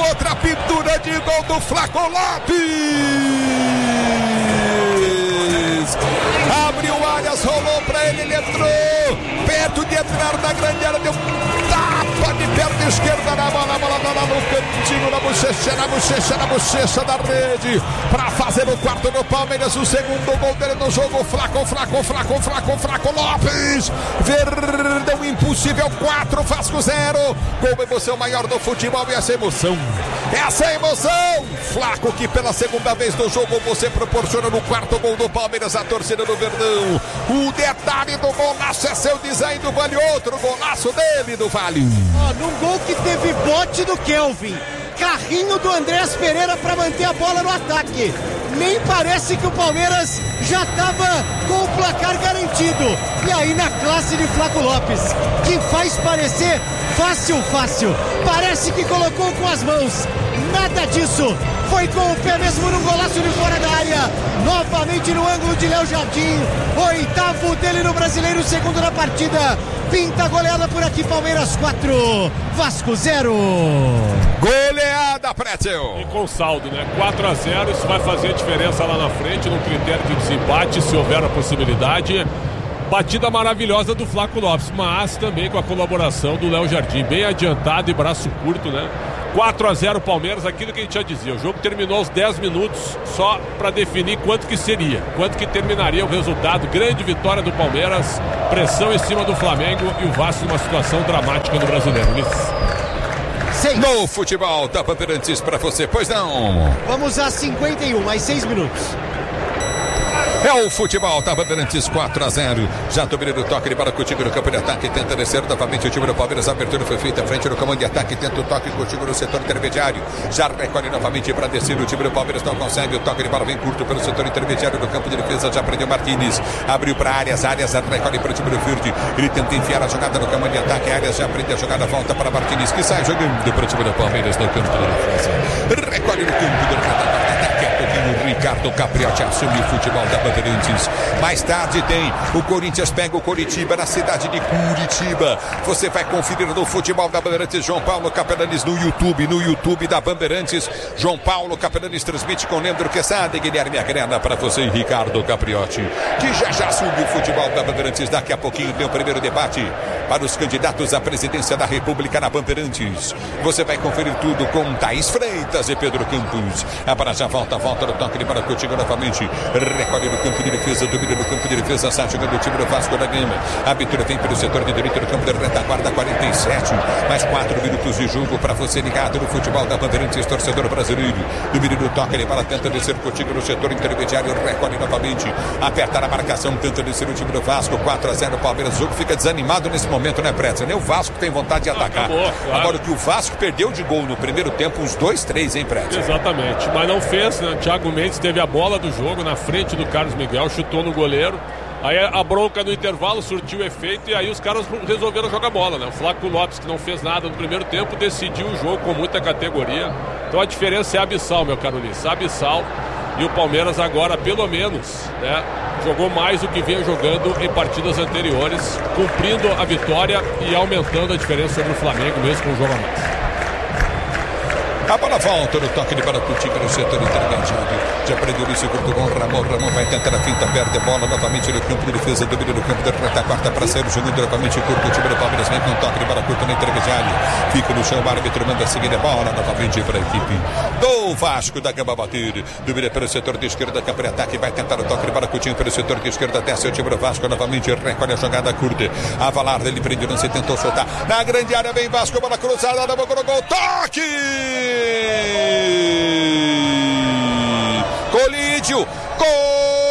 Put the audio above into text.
outra pintura de gol do Flaco Lopes. Abriu Arias, rolou pra ele entrou. Perto de entrar na grande área, deu tapa de perna esquerda na bola. A bola tá lá no cantinho, na bochecha da rede. Pra fazer o quarto do Palmeiras, o segundo gol dele no jogo. Flaco Lopes. Verdão impossível, 4, Vasco 0. Gol, emoção maior do futebol e essa emoção. Flaco que pela segunda vez no jogo você proporciona no quarto gol do Palmeiras a torcida do Verdão. O detalhe do golaço é seu design do Vale, outro golaço dele do Vale. Num gol que teve bote do Kelvin, carrinho do Andrés Pereira para manter a bola no ataque. Nem parece que o Palmeiras já estava com o placar garantido. E aí na classe de Flaco Lopes, que faz parecer fácil. Parece que colocou com as mãos. Nada disso. Foi com o pé mesmo no golaço de fora da área. Novamente no ângulo de Léo Jardim. 8º dele no Brasileiro, segundo na partida. Pinta a goleada por aqui, Palmeiras 4, Vasco 0. Goleada, Pretzel. E com saldo, né? 4-0, isso vai fazer a diferença lá na frente, no critério de desempate, se houver a possibilidade. Batida maravilhosa do Flaco Lopes, mas também com a colaboração do Léo Jardim, bem adiantado e braço curto, né? 4-0 Palmeiras, aquilo que a gente já dizia. O jogo terminou aos 10 minutos só para definir quanto que seria, quanto que terminaria o resultado. Grande vitória do Palmeiras, pressão em cima do Flamengo e o Vasco numa situação dramática no Brasileiro. No futebol da Bandeirantes para você, pois não? Vamos a 51, mais 6 minutos. É o futebol da Bandeirantes 4-0. Já domina o toque de bola contigo no campo de ataque. Tenta descer novamente o time do Palmeiras. A abertura foi feita à frente no comando de ataque. Tenta o toque contigo no setor intermediário. Já recolhe novamente para descer. O time do Palmeiras não consegue. O toque de bola vem curto pelo setor intermediário do campo de defesa. Já prendeu Martínez. Abriu para Arias. Arias recolhe para o time do Verde. Ele tenta enfiar a jogada no comando de ataque. Arias já prende a jogada. Volta para Martínez, que sai jogando para o time do Palmeiras no campo da defesa. Recolhe no campo do ataque. O Ricardo Capriotti assume o futebol da Bandeirantes. Mais tarde tem o Corinthians pega o Coritiba na cidade de Curitiba. Você vai conferir no futebol da Bandeirantes. João Paulo Capelanes no YouTube da Bandeirantes. João Paulo Capelanes transmite com Leandro Quesada e Guilherme Agrena para você e Ricardo Capriotti, que já assume o futebol da Bandeirantes. Daqui a pouquinho tem o primeiro debate para os candidatos à presidência da República na Bandeirantes. Você vai conferir tudo com Thaís Freitas e Pedro Campos. A para já volta no toque de bola contigo novamente. Recolhe no campo de defesa, domina no campo de defesa, sai jogando o time do Vasco da Gama. A abertura vem pelo setor de direita do campo de retaguarda, 47. Mais 4 minutos de jogo para você ligado no futebol da Bandeirantes, torcedor brasileiro. Domina no toque de bola, tenta descer contigo no setor intermediário, recolhe novamente. Aperta na marcação, tenta descer o time do Vasco, 4-0 Palmeiras. O jogo fica desanimado nesse momento, né, Pretzel? Nem o Vasco tem vontade de atacar. Acabou, claro. Agora o que o Vasco perdeu de gol no primeiro tempo, uns 2-3, hein, Pretzel? Exatamente, mas não fez, né? Thiago Mendes teve a bola do jogo na frente do Carlos Miguel, chutou no goleiro. Aí a bronca no intervalo surtiu efeito e aí os caras resolveram jogar bola, né? O Flaco Lopes, que não fez nada no primeiro tempo, decidiu o jogo com muita categoria. Então a diferença é abissal, meu caro Ulisses, abissal. E o Palmeiras agora, pelo menos, né, jogou mais do que vinha jogando em partidas anteriores, cumprindo a vitória e aumentando a diferença sobre o Flamengo, mesmo com o jogo a mais. A bola volta no toque de bola contigo no setor intermediário. Já prendeu o segundo com Ramon. Ramon vai tentar a finta, perde a bola novamente no campo de defesa, domina no campo da retaguarda para sair jogando novamente curto. O time do Palmeiras vem com um toque de bola curto no intermediário. Fica no chão, o árbitro manda seguir a bola novamente para a equipe do Vasco da Gama bater. Domina pelo setor de esquerda, campo de ataque, vai tentar o toque de bola curtinho pelo setor de esquerda, desce o time do Vasco novamente, recolhe a jogada curta. A Valar dele prendeu, não se tentou soltar. Na grande área vem Vasco, bola cruzada, na boca do gol, toque!